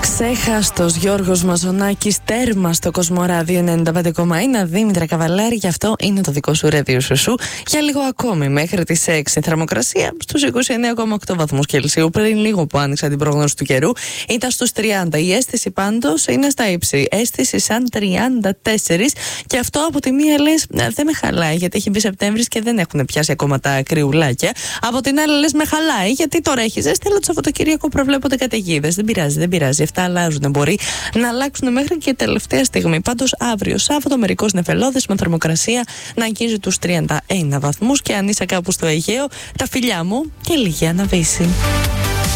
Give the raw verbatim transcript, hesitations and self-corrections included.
Ξέχαστος Γιώργος Μαζονάκης, τέρμα στο Κοσμοράδιο ενενήντα πέντε κόμμα ένα. Δήμητρα Καβαλάρη, γι' αυτό είναι το δικό σου ρέδιο σουσού. Για λίγο ακόμη μέχρι τις έξι. Θερμοκρασία στους είκοσι εννέα κόμμα οκτώ βαθμούς Κελσίου. Πριν λίγο που άνοιξα την πρόγνωση του καιρού, ήταν στους τριάντα. Η αίσθηση πάντως είναι στα ύψη. Αίσθηση σαν τριάντα τέσσερα. Και αυτό από τη μία λες δεν με χαλάει, γιατί έχει μπει Σεπτέμβρης και δεν έχουν πιάσει ακόμα τα κρυουλάκια. Από την άλλη λες με χαλάει, γιατί τώρα έχει ζέστη, αλλά το Σαββατοκύριακο προβλέπονται καταιγίδες. Δεν πειράζει, δεν πειράζει. Αυτά αλλάζουν. Μπορεί να αλλάξουν μέχρι και τελευταία στιγμή. Πάντως, αύριο Σάββατο, μερικώς νεφελώδες με θερμοκρασία να αγγίζει τους τριάντα ένα βαθμούς. Και αν είσαι κάπου στο Αιγαίο, τα φιλιά μου και λίγη αναβίση.